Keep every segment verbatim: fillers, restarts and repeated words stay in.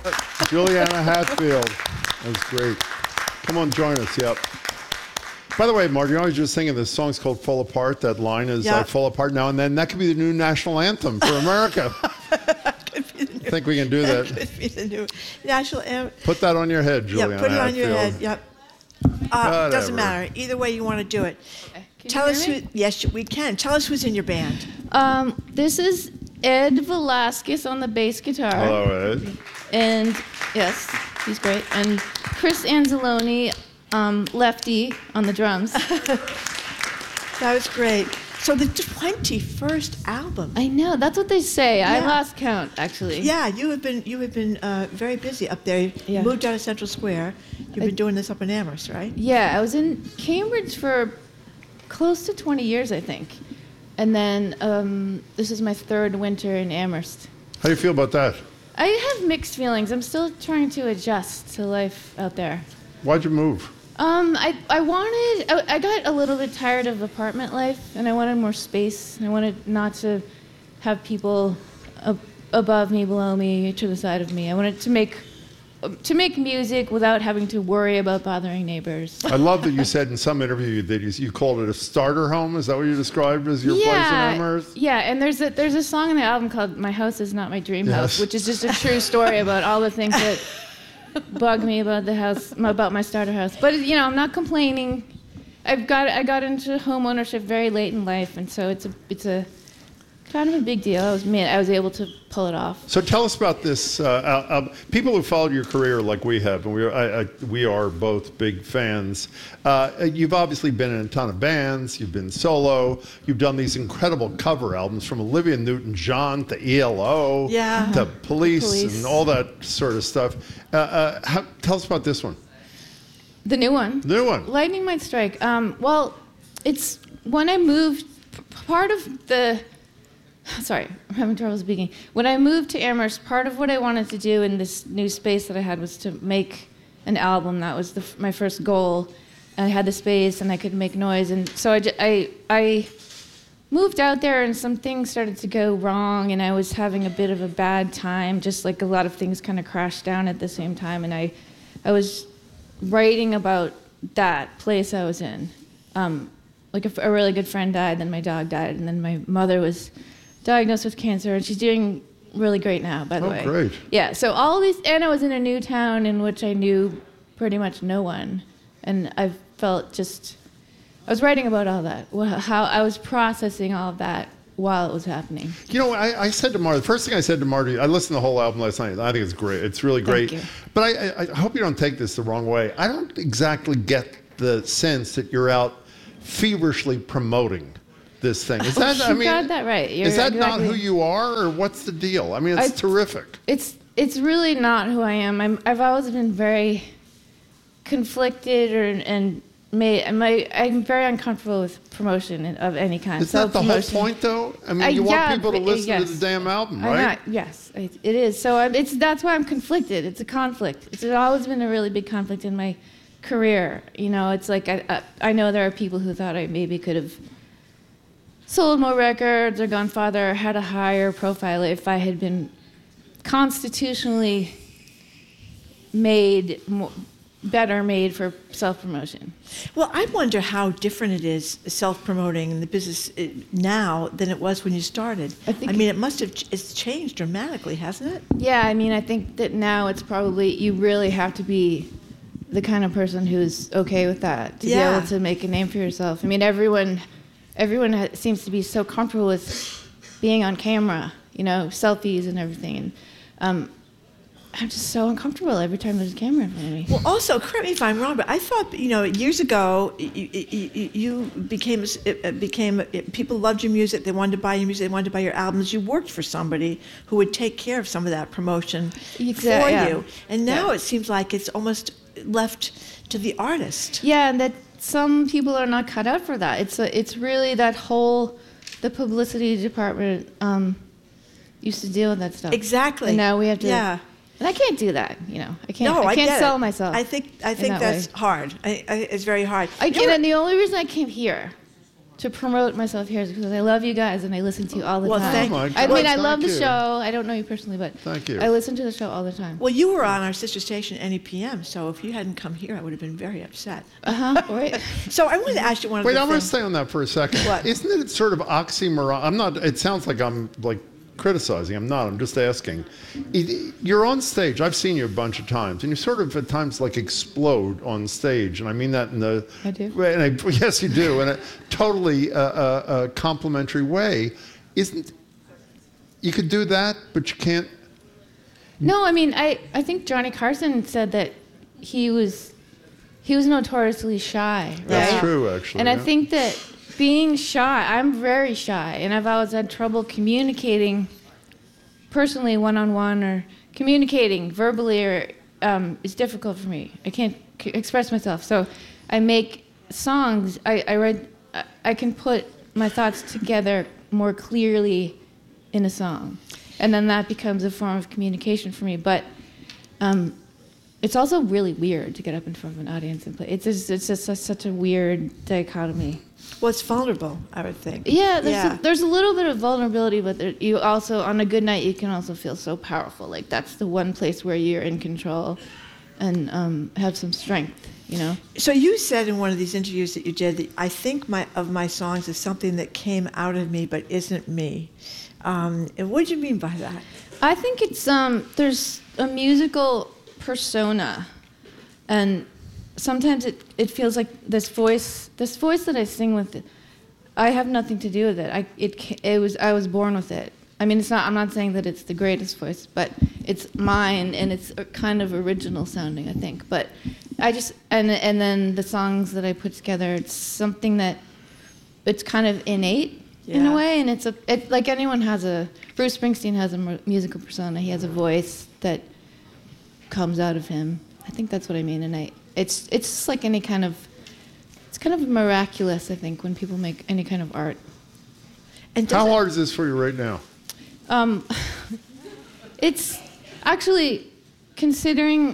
Juliana Hatfield. That was great. Come on, join us. Yep. By the way, Marty, I was just thinking this song's called Fall Apart. That line is yep. I fall apart now and then. That could be the new national anthem for America. New, I think we can do that. That could be the new national anthem. Put that on your head, Juliana. Yeah, put it on Hatfield. your head. Yep. Uh, doesn't matter. Either way you want to do it. Okay. Tell us who. Yes, we can. Tell us who's in your band. Um, this is Ed Velasquez on the bass guitar. Hello, Ed. And yes, he's great. And Chris Anzalone, um, lefty on the drums. That was great. So the twenty-first album. I know, that's what they say. Yeah. I lost count, actually. Yeah, you have been you have been uh, very busy up there. You Yeah. moved out of Central Square. You've I, been doing this up in Amherst, right? Yeah, I was in Cambridge for close to twenty years, I think. And then um, this is my third winter in Amherst. How do you feel about that? I have mixed feelings. I'm still trying to adjust to life out there. Why'd you move? Um, I, I wanted, I, I got a little bit tired of apartment life, and I wanted more space. I wanted not to have people ab- above me, below me, to the side of me. I wanted to make, to make music without having to worry about bothering neighbors. I love that you said in some interview that you, you called it a starter home. Is that what you described as your place in Amherst? Yeah, and there's a, there's a song in the album called My House Is Not My Dream Yes. House, which is just a true story about all the things that bug me about the house, about my starter house. But you know, I'm not complaining. I've got I got into home ownership very late in life, and so it's a it's a kind of a big deal. I was man, I was able to pull it off. So tell us about this. Uh, uh, people who followed your career like we have, and we are, I, I, we are both big fans. Uh, you've obviously been in a ton of bands. You've been solo. You've done these incredible cover albums from Olivia Newton-John to E L O Yeah. to Police, Police. and all that sort of stuff. Uh, uh, how, tell us about this one. The new one. The new one. Lightning Might Strike. Um, well, it's when I moved. p- Part of the Sorry, I'm having trouble speaking. When I moved to Amherst, part of what I wanted to do in this new space that I had was to make an album. That was the, my first goal. I had the space and I could make noise. And so I, j- I, I moved out there and some things started to go wrong and I was having a bit of a bad time, just like a lot of things kind of crashed down at the same time. And I, I was writing about that place I was in. Um, like a, f- a really good friend died, then my dog died, and then my mother was diagnosed with cancer, and she's doing really great now, by the Oh, way. great. Yeah, so all these, and I was in a new town in which I knew pretty much no one, and I felt just, I was writing about all that, wh- how I was processing all of that while it was happening. You know, I, I said to Marty, the first thing I said to Marty, I listened to the whole album last night. I think it's great. It's really great. Thank you. But I, I, I hope you don't take this the wrong way. I don't exactly get the sense that you're out feverishly promoting this thing. Is that, Oh, I you mean, got that right. You're is that exactly- not who you are, or what's the deal? I mean, it's I- terrific. It's it's really not who I am. I'm, I've always been very conflicted, or and made. I'm, I'm very uncomfortable with promotion of any kind. Is that the whole Self-promotion. point, though? I mean, Uh, you want yeah, people to but, uh, listen to yes. the damn album, I'm right? not, yes, it, it is. So I'm, it's that's why I'm conflicted. It's a conflict. It's always been a really big conflict in my career. You know, it's like I, I, I know there are people who thought I maybe could have sold more records or gone farther or had a higher profile if I had been constitutionally made more, better made for self-promotion. Well, I wonder how different it is self-promoting in the business uh, now than it was when you started. I think- I mean, it must have ch- it's changed dramatically, hasn't it? Yeah, I mean, I think that now it's probably, you really have to be the kind of person who's okay with that to Yeah. be able to make a name for yourself. I mean, everyone, everyone ha- seems to be so comfortable with being on camera, you know, selfies and everything. And um, I'm just so uncomfortable every time there's a camera in front of me. Well, also, correct me if I'm wrong, but I thought, you know, years ago, you, you, you became, it became, people loved your music, they wanted to buy your music, they wanted to buy your albums. You worked for somebody who would take care of some of that promotion Exa- for yeah. you. And now Yeah. it seems like it's almost left to the artist. Yeah, and that some people are not cut out for that. It's a, it's really that whole, the publicity department um, used to deal with that stuff. Exactly. And now we have to. Yeah. And I can't do that, you know. I can't. No, I can't get sell it. myself. I think I in think that that's way. hard. I, I, it's very hard. I You can, know, and the only reason I came here to promote myself here is because I love you guys and I listen to you all the Well, time. thank- Oh, my I God, mean, I thank love the you. show. I don't know you personally, but Thank you. I listen to the show all the time. Well, you were on our sister station, N E P M, so if you hadn't come here, I would have been very upset. Uh huh. Right. So I wanted to ask you one Wait, other I'm going to thing. stay on that for a second. What? Isn't it sort of oxymoron? I'm not. It sounds like I'm like criticizing. I'm not. I'm just asking. It, you're on stage. I've seen you a bunch of times, and you sort of at times like explode on stage, and I mean that in the. I do? And I, yes, you do, in a totally uh, uh, uh, complimentary way. Isn't? You could do that, but you can't. No, I mean, I, I think Johnny Carson said that he was he was notoriously shy, right? That's true, actually. And I yeah. think that being shy, I'm very shy, and I've always had trouble communicating personally, one-on-one, or communicating verbally, or um, it's difficult for me. I can't c- express myself, so I make songs. I, I write. I- I can put my thoughts together more clearly in a song, and then that becomes a form of communication for me. But um, it's also really weird to get up in front of an audience and play. It's just, it's just such, such a weird dichotomy. Well, it's vulnerable, I would think. Yeah, there's, Yeah. A, there's a little bit of vulnerability, but there, you also, on a good night, you can also feel so powerful. Like that's the one place where you're in control and um, have some strength, you know? So you said in one of these interviews that you did that I think my, of my songs is something that came out of me but isn't me. Um, and what do you mean by that? I think it's, um, there's a musical persona, and sometimes it, it feels like this voice, this voice that I sing with, I have nothing to do with it. I, it, ca- it was, I was born with it. I mean, it's not, I'm not saying that it's the greatest voice, but it's mine, and it's a kind of original sounding, I think. But I just, and, and then the songs that I put together, it's something that, it's kind of innate in Yeah. a way, and it's a, it, like anyone has a, Bruce Springsteen has a mu- musical persona. He has a voice that comes out of him. I think that's what I mean, and I, it's, it's just like any kind of, it's kind of miraculous, I think, when people make any kind of art. And does How it- hard is this for you right now? Um, it's actually, considering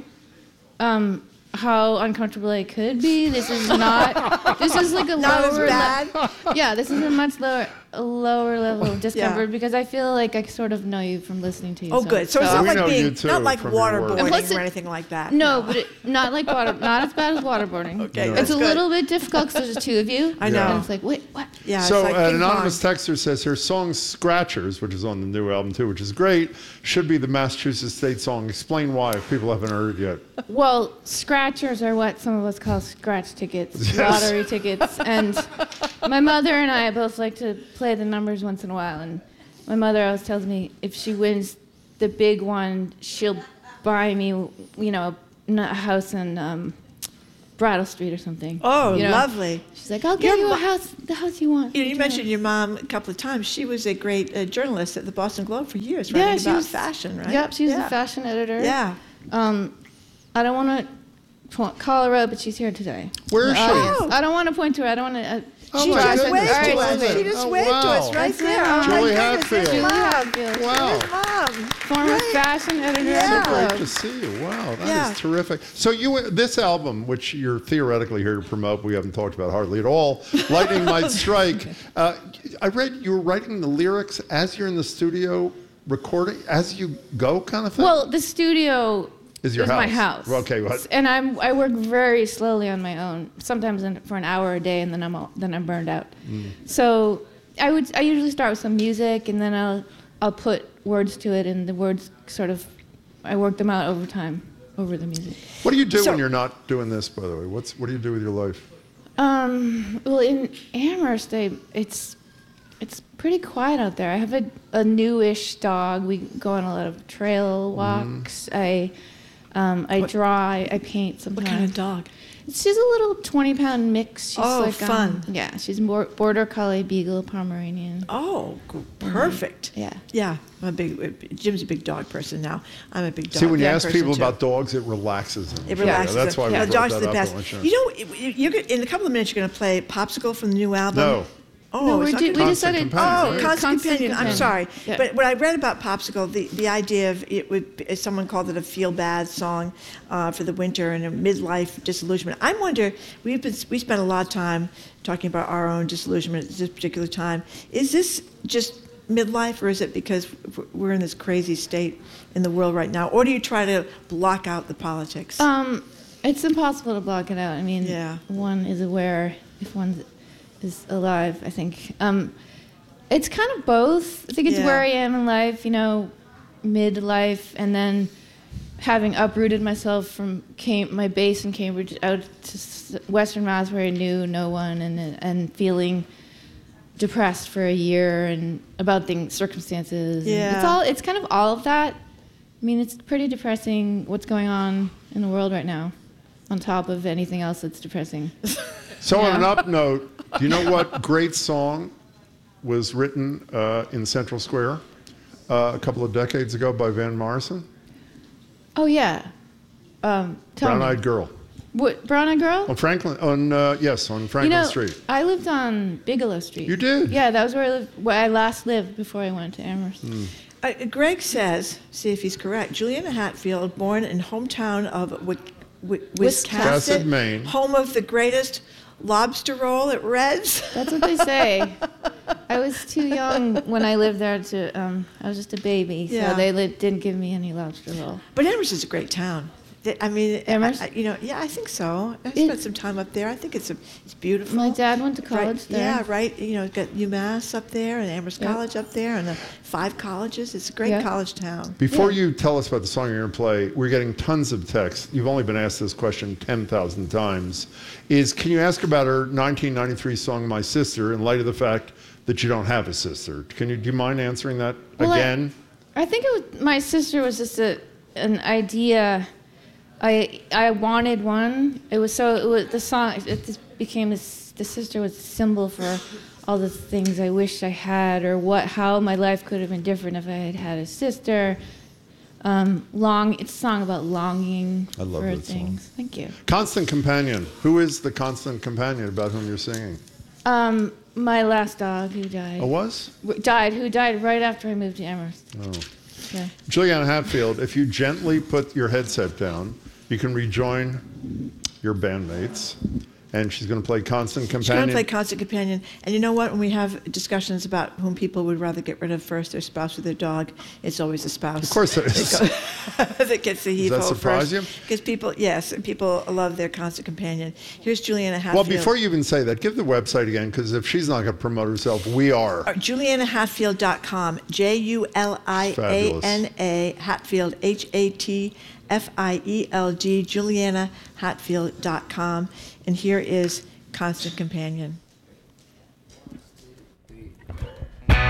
um, how uncomfortable I could be, this is not, this is like a Not as lower le- bad? yeah, this is a much lower, a lower level of discomfort because I feel like I sort of know you from listening to you. Oh, good. So it's So not we like know you being, too not like from your work. waterboarding And plus or it- anything like that. No, but it, not like water, not as bad as waterboarding. Okay, No. that's It's a good. little bit difficult because there's two of you. I know. And it's like, wait, what? Yeah, So it's like an ping pong. anonymous texter says her song Scratchers, which is on the new album too, which is great, should be the Massachusetts State song. Explain why if people haven't heard it yet. Well, scratchers are what some of us call scratch tickets, Yes. lottery tickets. And my mother and I both like to play the numbers once in a while. And my mother always tells me if she wins the big one, she'll buy me, you know, a house in um, Brattle Street or something. Oh, you know? lovely. She's like, I'll Your give you mo- a house, the house you want. You, know, you Yeah. mentioned your mom a couple of times. She was a great uh, journalist at the Boston Globe for years, Yeah, writing she about was- fashion, right? Yep, she was yeah. a fashion editor. Yeah. Um, I don't want to call her out, but she's here today. Where is The she? audience. Oh. I don't want to point to her. I don't want to. Uh, Oh She my just goodness. waved All right, to us. Susan. She just Oh, waved to wow. us right That's there. it. Oh, my Julie goodness, there's Hatfield. Julie Mom. Hatfield. Wow. There's Mom. former Great. fashion editor Yeah. of the Great Globe. to see you. Wow, that is Yeah. terrific. So you, this album, which you're theoretically here to promote, we haven't talked about hardly at all. Lightning Might Strike. Uh, I read you were writing the lyrics as you're in the studio recording, as you go, kind of thing. Well, the studio Is your my house. house. Okay, what? And I'm I work very slowly on my own. Sometimes in, for an hour a day, and then I'm all, then I'm burned out. Mm. So I would I usually start with some music, and then I'll I'll put words to it, and the words sort of I work them out over time over the music. What do you do So- when you're not doing this? By the way, what's what do you do with your life? Um, well, in Amherst, I, it's it's pretty quiet out there. I have a, a newish dog. We go on a lot of trail walks. I um, I draw. I, I paint sometimes. What kind of dog? She's a little twenty pound mix. She's Oh, like, fun. Um, yeah, she's more border collie, beagle, Pomeranian. Oh, g- perfect. Yeah. Yeah, I'm a big. Jim's a big dog person now. I'm a big dog. See, when you dog ask person, people too. about dogs, it relaxes them. It Yeah, relaxes that's them. why we yeah, brought dogs that are the up best. at lunch. You know, it- you're gonna, in a couple of minutes, you're going to play "Popsicle" from the new album. No. Oh, no, it's we're not do, we Constant decided. Companion. Oh, It's Constant, Companion. I'm sorry, Yeah. but when I read about Popsicle, the, the idea of it would, be- someone called it a feel bad song uh, for the winter and a midlife disillusionment. I wonder. We've been we spent a lot of time talking about our own disillusionment at this particular time. Is this just midlife, or is it because we're in this crazy state in the world right now, or do you try to block out the politics? Um, it's impossible to block it out. I mean, Yeah. one is aware if one is alive, I think. Um, it's kind of both. I think it's Yeah. where I am in life, you know, midlife, and then having uprooted myself from Cam- my base in Cambridge out to s- Western Mass where I knew no one, and and feeling depressed for a year and about things, circumstances. And Yeah. It's all. It's kind of all of that. I mean, it's pretty depressing what's going on in the world right now, on top of anything else that's depressing. So on an Yeah. up note, do you know what great song was written uh, in Central Square uh, a couple of decades ago by Van Morrison? Oh yeah, um, tell Brown me. Eyed Girl. What, Brown Eyed Girl? On Franklin, on uh, yes, on You Franklin know, Street. I lived on Bigelow Street. You did? Yeah, that was where I lived. Where I last lived before I went to Amherst. Hmm. Uh, Greg says, see if he's correct, Juliana Hatfield, born in hometown of Wi- Wi- Wiscasset, Wiscasset, Maine. home of the greatest lobster roll at Red's. That's what they say. I was too young when I lived there to. Um, I was just a baby, Yeah. so they li- didn't give me any lobster roll. But Amherst is a great town. Th- I mean, I, Amherst? I- you know, yeah, I think so. I It- spent some time up there. I think it's a, it's beautiful. My dad went to college right, there. Yeah, right. You know, it's got UMass up there and Amherst Yep. College up there and the five colleges. It's a great Yep. college town. Before Yeah. you tell us about the song you're going to play, we're getting tons of texts. You've only been asked this question ten thousand times. Is can you ask about her nineteen ninety-three song "My Sister" in light of the fact that you don't have a sister? Can you do you mind answering that Well, I- again? I think it was, my sister was just a, an idea. I I wanted one. It was so it was the song. It just became this. The sister was a symbol for all the things I wished I had, or what how my life could have been different if I had had a sister. Um, long. It's a song about longing I love for that song. things. Thank you. Constant companion. Who is the constant companion about whom you're singing? Um, my last dog who died. Oh, was? w- died. Who died right after I moved to Amherst. Oh. Yeah. Juliana Hatfield, if you gently put your headset down, you can rejoin your bandmates. And she's going to play Constant She's going Companion. to play Constant Companion. And you know what? When we have discussions about whom people would rather get rid of first, their spouse or their dog, it's always the spouse. Of course there is. that gets the heave Does that surprise you? Because people, yes, people love their Constant Companion. Here's Juliana Well, Hatfield. before you even say that, give the website again, because if she's not going to promote herself, we are. Uh, Juliana Hatfield dot com, J U L I A N A, Hatfield, H A T F I E L D, Juliana Hatfield dot com. And here is Constant Companion.